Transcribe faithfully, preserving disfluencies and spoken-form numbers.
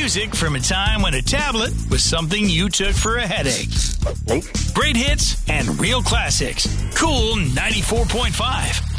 music from a time when a tablet was something you took for a headache. Link. Great hits and real classics. Cool ninety-four point five.